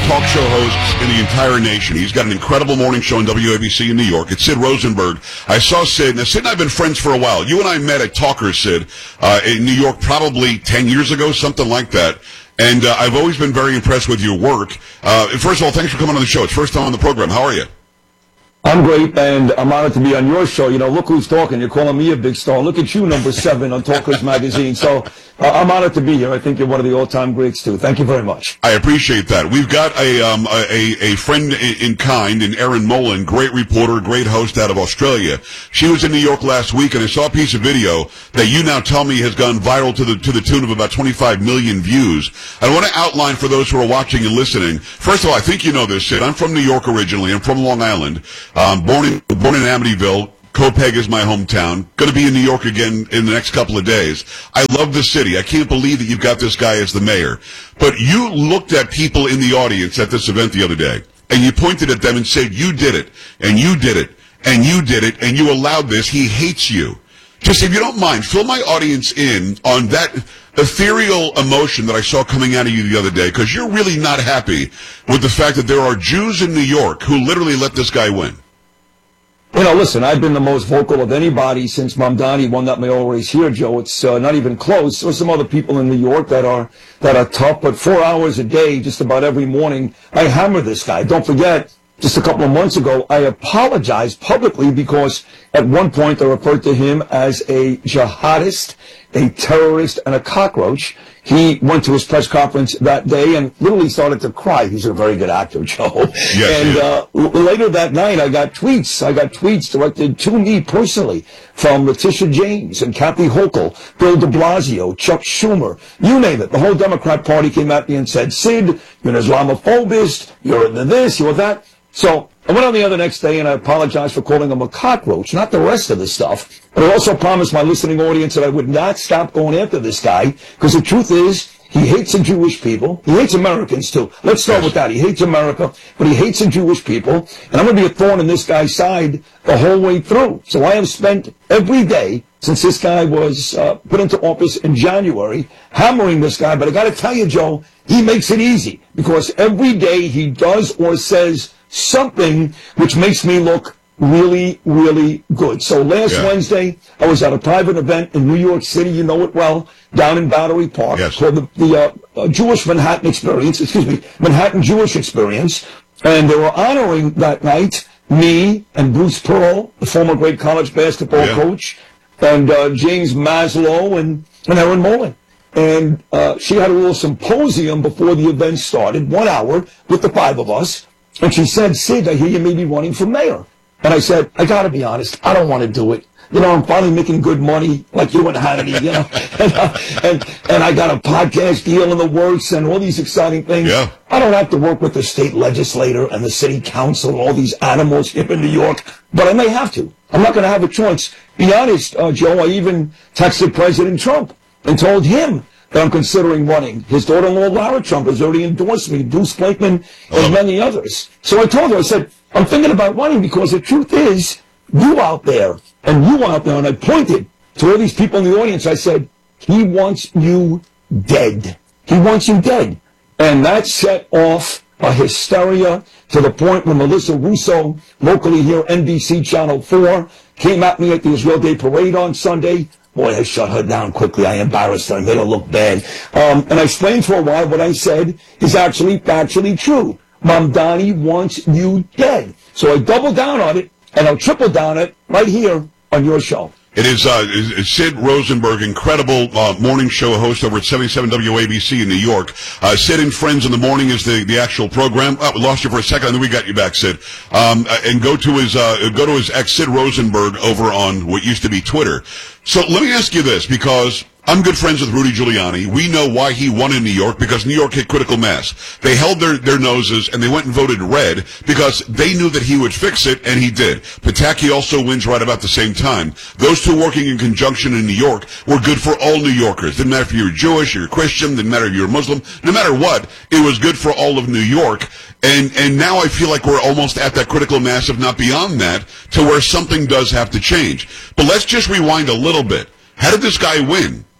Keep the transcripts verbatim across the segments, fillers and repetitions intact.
talk show hosts in the entire nation. He's got an incredible morning show on W A B C in New York. It's Sid Rosenberg. I saw Sid. Now, Sid and I have been friends for a while. You and I met at Talkers, Sid, uh, in New York probably ten years ago, something like that. And uh, I've always been very impressed with your work. Uh, first of all, thanks for coming on the show. It's first time on the program. How are you? I'm great, and I'm honored to be on your show. You know, look who's talking. You're calling me a big star. Look at you, number seven on Talkers Magazine. So uh, I'm honored to be here. I think you're one of the all-time greats, too. Thank you very much. I appreciate that. We've got a um, a, a friend in kind in Erin Molan, great reporter, great host out of Australia. She was in New York last week, and I saw a piece of video that you now tell me has gone viral to the to the tune of about twenty-five million views. I want to outline for those who are watching and listening. First of all, I think you know this, Sid. I'm from New York originally. I'm from Long Island. Um, born in born in Amityville. Copiague is my hometown. Going to be in New York again in the next couple of days. I love the city. I can't believe that you've got this guy as the mayor. But you looked at people in the audience at this event the other day, and you pointed at them and said, you did it, and you did it, and you did it, and you allowed this. He hates you. Just, if you don't mind, fill my audience in on that ethereal emotion that I saw coming out of you the other day, because you're really not happy with the fact that there are Jews in New York who literally let this guy win. You know, listen, I've been the most vocal of anybody since Mamdani won that mayoral race here, Joe. It's uh, not even close. There's some other people in New York that are that are tough, but four hours a day, just about every morning, I hammer this guy. Don't forget, just a couple of months ago, I apologized publicly because at one point I referred to him as a jihadist, a terrorist, and a cockroach. He went to his press conference that day and literally started to cry. He's a very good actor, Joe. Yes, and yes. Uh, later that night, I got tweets. I got tweets directed to me personally from Letitia James and Kathy Hochul, Bill de Blasio, Chuck Schumer, you name it. The whole Democrat Party came at me and said, Sid, you're an Islamophobist, you're into this, you're that. So I went on the other next day and I apologized for calling him a cockroach, not the rest of the stuff. But I also promised my listening audience that I would not stop going after this guy, because the truth is, he hates the Jewish people. He hates Americans, too. Let's start with that. He hates America, but he hates the Jewish people. And I'm going to be a thorn in this guy's side the whole way through. So I have spent every day since this guy was uh, put into office in January hammering this guy. But I got to tell you, Joe, he makes it easy, because every day he does or says something which makes me look really, really good. So last yeah. Wednesday, I was at a private event in New York City, you know it well, down in Battery Park, yes. called the, the uh, uh, Jewish Manhattan Experience, excuse me, Manhattan Jewish Experience. And they were honoring that night me and Bruce Pearl, the former great college basketball yeah. coach, and uh, James Maslow and, and Erin Molan. And uh, she had a little symposium before the event started, one hour, with the five of us. And she said, Sid, I hear you may be running for mayor. And I said, I got to be honest, I don't want to do it. You know, I'm finally making good money, like you and Hannity, you know, and, uh, and, and I got a podcast deal in the works and all these exciting things. Yeah. I don't have to work with the state legislator and the city council and all these animals here in New York, but I may have to. I'm not going to have a choice. Be honest, uh, Joe, I even texted President Trump and told him that I'm considering running. His daughter-in-law, Lara Trump, has already endorsed me, Bruce Blakeman, and many others. So I told her, I said, I'm thinking about running because the truth is, you out there, and you out there, and I pointed to all these people in the audience, I said, he wants you dead. He wants you dead. And that set off a hysteria to the point where Melissa Russo, locally here, N B C Channel four, came at me at the Israel Day Parade on Sunday. Boy, I shut her down quickly. I embarrassed her. I made her look bad. Um, and I explained for a while what I said is actually factually true. Mamdani wants you dead. So I doubled down on it, and I'll triple down it right here on your show. It is uh, is Sid Rosenberg, incredible uh, morning show host over at seventy-seven W A B C in New York. Uh, Sid and Friends in the Morning is the, the actual program. Oh, we lost you for a second, and then we got you back, Sid. Um, and go to his uh, go to his ex, Sid Rosenberg, over on what used to be Twitter. So let me ask you this, because I'm good friends with Rudy Giuliani. We know why he won in New York, because New York hit critical mass. They held their, their noses, and they went and voted red because they knew that he would fix it, and he did. Pataki also wins right about the same time. Those two working in conjunction in New York were good for all New Yorkers. Didn't matter if you were Jewish or you're Christian, didn't matter if you were Muslim. No matter what, it was good for all of New York. And, and now I feel like we're almost at that critical mass, if not beyond that, to where something does have to change. But let's just rewind a little bit. How did this guy win?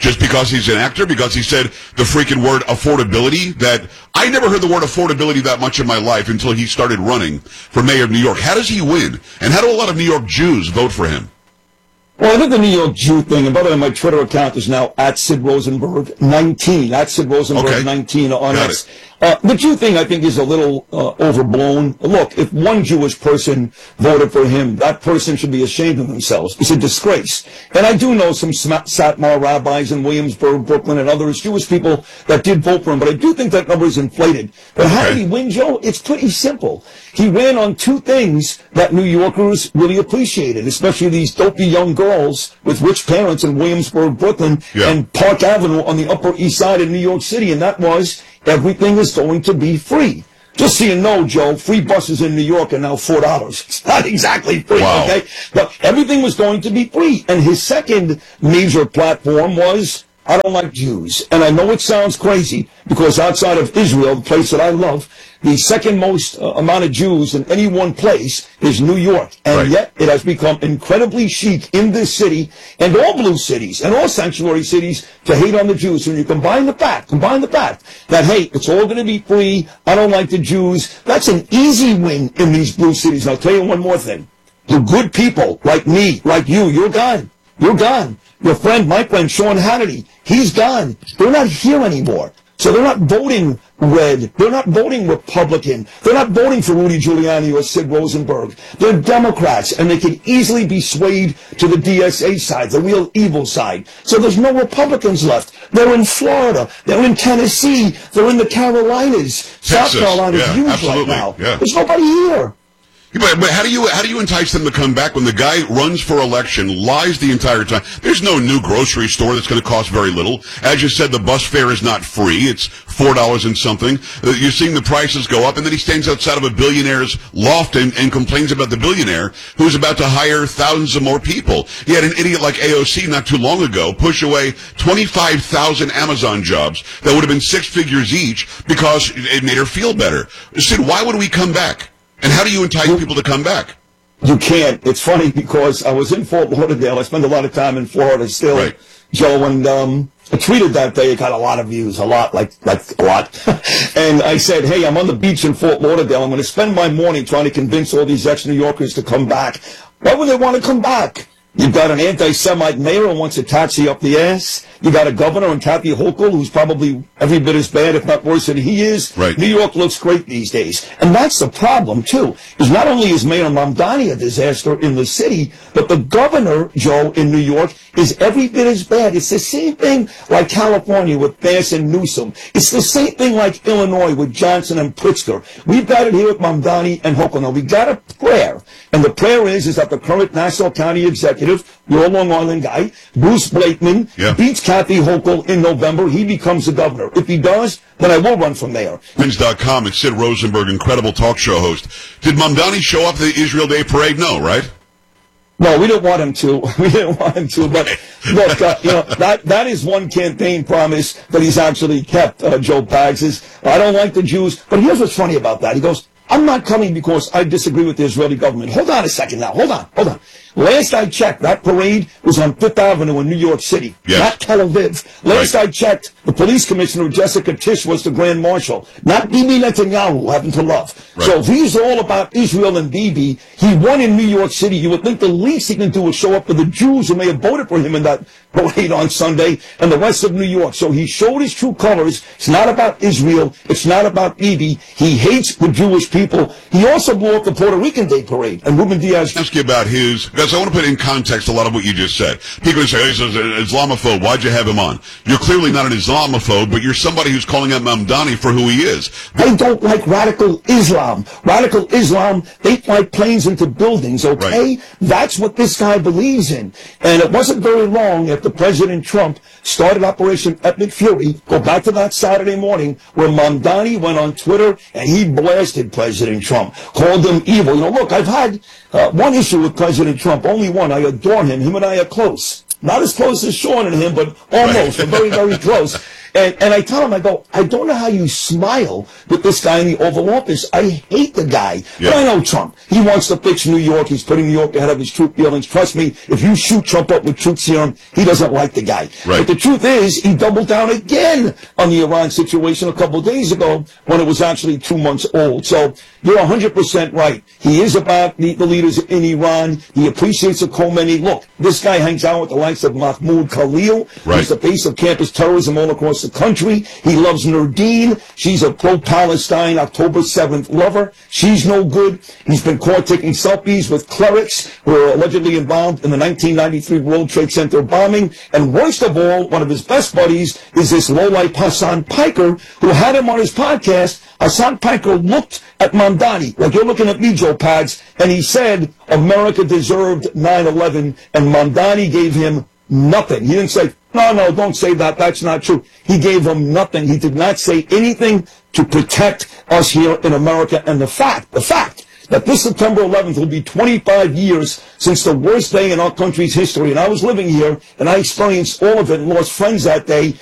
Just because he's an actor? Because he said the freaking word affordability? That I never heard the word affordability that much in my life until he started running for mayor of New York. How does he win? And how do a lot of New York Jews vote for him? Well, I think the New York Jew thing, and by the way, my Twitter account is now at Sid Rosenberg nineteen, at Sid Rosenberg okay. nineteen on Got X. Uh, the Jew thing, I think, is a little uh, overblown. Look, if one Jewish person voted for him, that person should be ashamed of themselves. It's a disgrace. And I do know some Satmar rabbis in Williamsburg, Brooklyn, and others, Jewish people that did vote for him, but I do think that number is inflated. But how did he win, Joe? It's pretty simple. He ran on two things that New Yorkers really appreciated, especially these dopey young girls with rich parents in Williamsburg, Brooklyn, yeah. and Park Avenue on the Upper East Side of New York City, and that was everything is going to be free. Just so you know, Joe, free buses in New York are now four dollars. It's not exactly free, wow. okay? But everything was going to be free. And his second major platform was, I don't like Jews. And I know it sounds crazy, because outside of Israel, the place that I love, the second most uh, amount of Jews in any one place is New York. And right. yet it has become incredibly chic in this city and all blue cities and all sanctuary cities to hate on the Jews. When you combine the fact, combine the fact that, hey, it's all going to be free, I don't like the Jews, that's an easy win in these blue cities. And I'll tell you one more thing. The good people like me, like you, you're gone. You're gone. Your friend, my friend, Sean Hannity, he's gone. They're not here anymore. So they're not voting red. They're not voting Republican. They're not voting for Rudy Giuliani or Sid Rosenberg. They're Democrats, and they can easily be swayed to the D S A side, the real evil side. So there's no Republicans left. They're in Florida. They're in Tennessee. They're in the Carolinas. Texas. South Carolina's yeah, huge absolutely. right now. Yeah. There's nobody here. But, but how do you how do you entice them to come back when the guy runs for election, lies the entire time? There's no new grocery store that's going to cost very little. As you said, the bus fare is not free. It's four dollars and something. Uh, you're seeing the prices go up, and then he stands outside of a billionaire's loft and, and complains about the billionaire who's about to hire thousands of more people. He had an idiot like A O C not too long ago push away twenty-five thousand Amazon jobs that would have been six figures each because it made her feel better. Sid, why would we come back? And how do you entice people to come back? You can't. It's funny because I was in Fort Lauderdale. I spend a lot of time in Florida still, right. Joe, and um, I tweeted that day. It got a lot of views, a lot, like like a lot. And I said, hey, I'm on the beach in Fort Lauderdale. I'm going to spend my morning trying to convince all these ex-New Yorkers to come back. Why would they want to come back? You've got an anti-Semite mayor who wants a taxi up the ass. You got a governor in Kathy Hochul who's probably every bit as bad, if not worse than he is. Right. New York looks great these days. And that's the problem, too, is not only is Mayor Mamdani a disaster in the city, but the governor, Joe, in New York is every bit as bad. It's the same thing like California with Bass and Newsom. It's the same thing like Illinois with Johnson and Pritzker. We've got it here with Mamdani and Hochul. Now, we got a prayer. And the prayer is, is that the current Nassau County executive, your Long Island guy, Bruce Blakeman, yeah. beats Kathy Hochul in November. He becomes the governor. If he does, then I will run for mayor. Pins dot com, it's Sid Rosenberg, incredible talk show host. Did Mamdani show up at the Israel Day Parade? No, right? No, we didn't want him to. We didn't want him to. But look, uh, you know, that that is one campaign promise that he's actually kept, uh, Joe Pags, is I don't like the Jews. But here's what's funny about that. He goes, I'm not coming because I disagree with the Israeli government. Hold on a second now. Hold on. Hold on. Last I checked, that parade was on Fifth Avenue in New York City, yes. not Tel Aviv. Last right. I checked, the police commissioner, Jessica Tisch, was the grand marshal, not Bibi Netanyahu, who happened to love. Right. So if he's all about Israel and Bibi, he won in New York City. You would think the least he can do is show up for the Jews who may have voted for him in that parade on Sunday and the rest of New York. So he showed his true colors. It's not about Israel. It's not about Bibi. He hates the Jewish people. He also blew up the Puerto Rican Day Parade. And Ruben Diaz... Ask you about his... Because I want to put in context a lot of what you just said. People say, oh, he's an Islamophobe. Why'd you have him on? You're clearly not an Islamophobe, but you're somebody who's calling out Mamdani for who he is. They don't like radical Islam. Radical Islam, they fly planes into buildings, okay? Right. That's what this guy believes in. And it wasn't very long after President Trump started Operation Epic Fury, go back to that Saturday morning, where Mamdani went on Twitter and he blasted President Trump, called him evil. You know, look, I've had uh, one issue with President Trump, only one. I adore him. Him and I are close. Not as close as Sean and him, but almost. We're very, very close. And, and I tell him, I go, I don't know how you smile with this guy in the Oval Office. I hate the guy. Yeah. But I know Trump. He wants to fix New York. He's putting New York ahead of his truth feelings. Trust me, if you shoot Trump up with truth serum, he doesn't like the guy. Right. But the truth is, he doubled down again on the Iran situation a couple of days ago when it was actually two months old. So you're one hundred percent right. He is about the, the leaders in Iran. He appreciates the Khomeini. Look, this guy hangs out with the likes of Mahmoud Khalil. Right. He's the face of campus terrorism all across the country. He loves Nurdine. She's a pro-Palestine October seventh lover. She's no good. He's been caught taking selfies with clerics who are allegedly involved in the nineteen ninety-three World Trade Center bombing. And worst of all, one of his best buddies is this lowlife Hassan Piker, who had him on his podcast. Hassan Piker looked at Mamdani, like you're looking at me, Joe Pags, and he said America deserved nine eleven, and Mamdani gave him nothing. He didn't say, no, no, don't say that. That's not true. He gave him nothing. He did not say anything to protect us here in America. And the fact, the fact that this September eleventh will be twenty-five years since the worst day in our country's history, and I was living here, and I experienced all of it and lost friends that day.